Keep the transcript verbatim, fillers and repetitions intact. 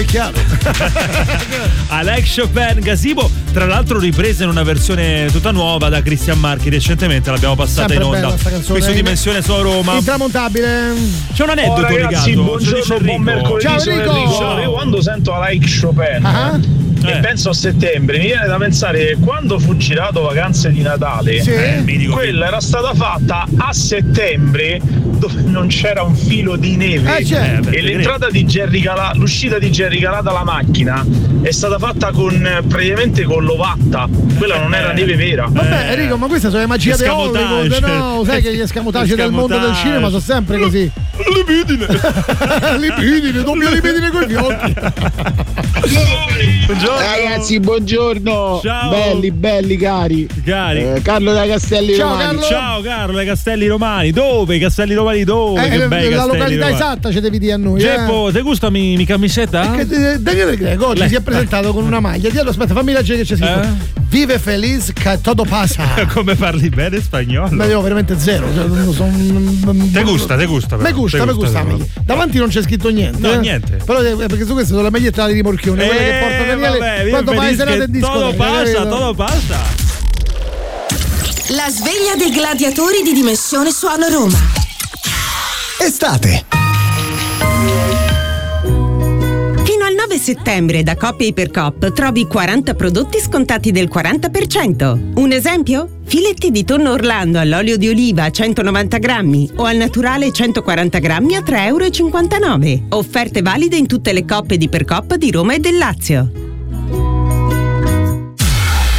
è chiaro. Alex Chopin Gazebo, tra l'altro ripresa in una versione tutta nuova da Christian Marchi, recentemente l'abbiamo passata Sempre in onda qui su Dimensione su Roma. Intramontabile. C'è un aneddoto oh, ragazzi, legato. buongiorno, buon mercoledì. Ciao Enrico. Enrico. Io quando sento Alex Chopin uh-huh. e eh. penso a settembre, mi viene da pensare che quando fu girato Vacanze di Natale, sì. eh, quella era stata fatta a settembre, dove non c'era un filo di neve, eh, certo. e l'entrata di Jerry Calà, l'uscita di Jerry Calà dalla macchina è stata fatta con praticamente con l'ovatta, quella non era neve vera. Vabbè Enrico, ma queste sono le magie di Hollywood, no? Sai che gli escamotage del mondo del cinema sono sempre così. Libidine libidine, doppia libidine con gli occhi. Buongiorno. Ragazzi, buongiorno. Ciao. Belli, belli, cari. Cari. Eh, Carlo da Castelli Ciao, Romani. Carlo. Ciao Carlo dai Castelli Romani. Dove? Castelli Romani dove? Eh, che bei la Castelli località Romani. esatta ci devi dire a noi. Geppo, eh. ti gusta mi, mi camisetta? Eh, Daniele Greco oggi Lei. si è presentato con una maglia. Dillo, aspetta, fammi leggere che c'è scritto. Eh? Vive feliz che todo pasa. Come parli bene spagnolo? Ma io veramente zero. Te gusta, te gusta. Mi gusta, mi gusta. però. Davanti non c'è scritto niente. No, eh. niente. Però eh, perché su queste sono le magliette di rimorchione, Eh, quelle che porta Daniele vabbè, quando fai serate in discoteca. Todo passa, todo passa. La sveglia dei gladiatori di Dimensione Suono Roma. Estate. Fino al nove settembre da Coop e Ipercoop trovi quaranta prodotti scontati del quaranta per cento. Un esempio? Filetti di tonno Orlando all'olio di oliva a centonovanta grammi o al naturale centoquaranta grammi a tre virgola cinquantanove euro. Offerte valide in tutte le Coop ed Ipercoop di Roma e del Lazio.